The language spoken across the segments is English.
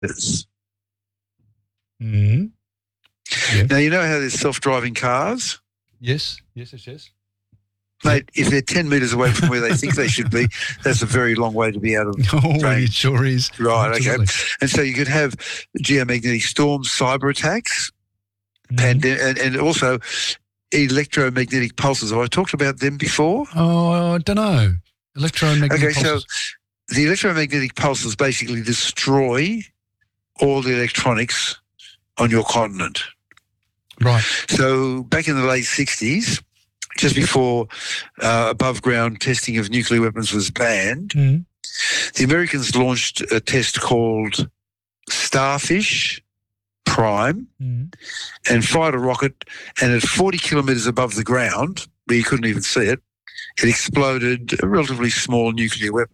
Mm-hmm. Yeah. Now, you know how there's self-driving cars? Yes. Mate, if they're 10 metres away from where they think they should be, that's a very long way to be out of range. It sure is. Right, Absolutely. okay. And so you could have geomagnetic storms, cyber attacks, and also electromagnetic pulses. Have I talked about them before? Oh, I don't know. Electromagnetic pulses. So the electromagnetic pulses basically destroy all the electronics on your continent. Right. So back in the late 60s, just before above-ground testing of nuclear weapons was banned, the Americans launched a test called Starfish Prime and fired a rocket, and at 40 kilometres above the ground, where you couldn't even see it, it exploded a relatively small nuclear weapon.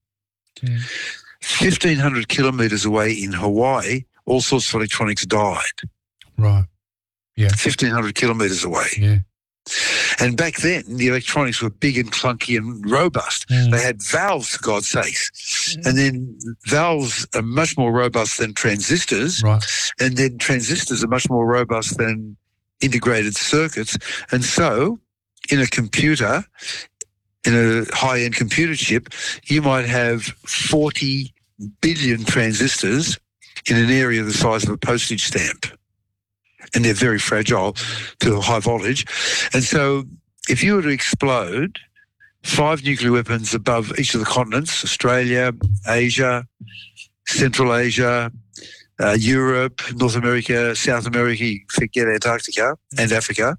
1,500 kilometres away in Hawaii, all sorts of electronics died. Right. Yeah. 1,500 kilometres away. Yeah. And back then, the electronics were big and clunky and robust. They had valves, for God's sakes. And then valves are much more robust than transistors. Right. And then transistors are much more robust than integrated circuits. And so, in a computer, in a high-end computer chip, you might have 40 billion transistors in an area the size of a postage stamp. And they're very fragile to high voltage. And so if you were to explode 5 nuclear weapons above each of the continents, Australia, Asia, Central Asia, Europe, North America, South America, you forget Antarctica and Africa,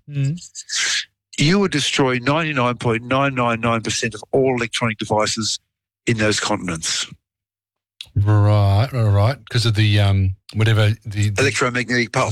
you would destroy 99.999% of all electronic devices in those continents. Right, because of the whatever the electromagnetic pulse.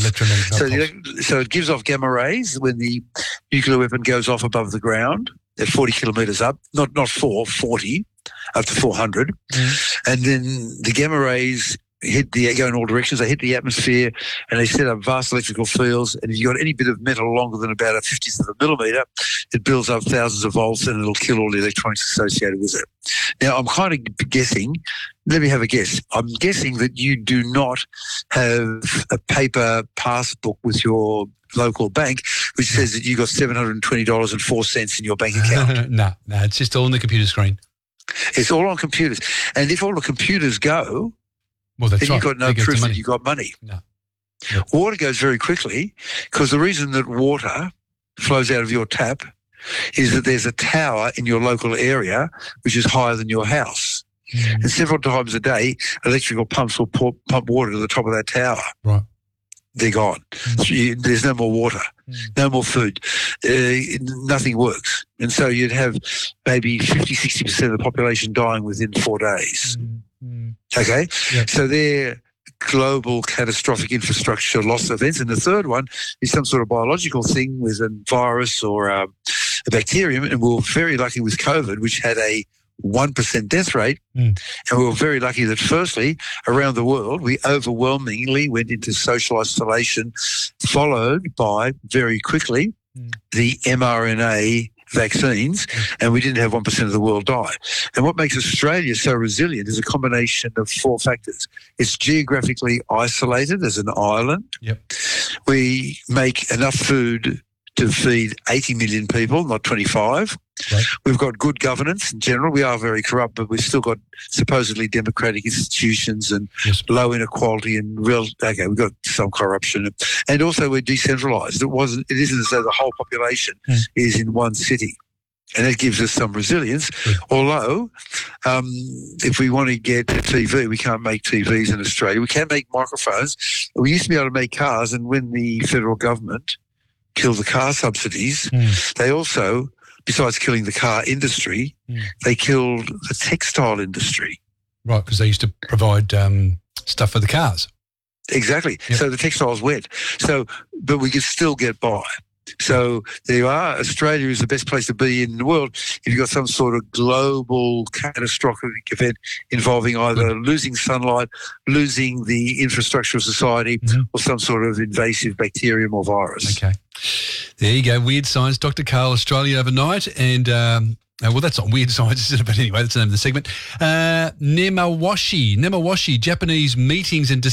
So it gives off gamma rays when the nuclear weapon goes off above the ground at 40 kilometres up, not 40, up to 400, and then the gamma rays go in all directions. They hit the atmosphere and they set up vast electrical fields. And if you've got any bit of metal longer than about a 50th of a millimetre, it builds up thousands of volts and it'll kill all the electronics associated with it. Now, I'm kind of guessing. Let me have a guess. I'm guessing that you do not have a paper passbook with your local bank which says that you got $720.04 in your bank account. No, it's just all on the computer screen. It's all on computers. And if all the computers go, well, that's then you've got no proof that you got money. No. Water goes very quickly because the reason that water flows out of your tap is that there's a tower in your local area which is higher than your house. And several times a day, electrical pumps will pump water to the top of that tower. Right. They're gone. There's no more water, no more food. Nothing works. And so you'd have maybe 50, 60% of the population dying within 4 days. Okay? Yep. So they're global catastrophic infrastructure loss events. And the third one is some sort of biological thing with a virus or a bacterium. And we were very lucky with COVID, which had a 1% death rate. And we were very lucky that firstly, around the world, we overwhelmingly went into social isolation, followed by very quickly the mRNA vaccines, and we didn't have 1% of the world die. And what makes Australia so resilient is a combination of 4 factors. It's geographically isolated as an island. Yep. We make enough food to feed 80 million people, not 25. Right. We've got good governance in general. We are very corrupt, but we've still got supposedly democratic institutions and low inequality and we've got some corruption. And also we're decentralised. It isn't as though the whole population is in one city. And that gives us some resilience. Although, if we want to get a TV, we can't make TVs in Australia. We can make microphones. We used to be able to make cars, and when the federal government killed the car subsidies, they also, besides killing the car industry, they killed the textile industry. Right, because they used to provide stuff for the cars. Exactly. Yep. So the textiles went. But we could still get by. So there you are. Australia is the best place to be in the world if you've got some sort of global catastrophic event involving either losing sunlight, losing the infrastructure of society, or some sort of invasive bacterium or virus. Okay. There you go. Weird Science. Dr. Karl, Australia Overnight. And Well, that's on weird science, isn't it? But anyway, that's the name of the segment. Nemawashi, Japanese meetings and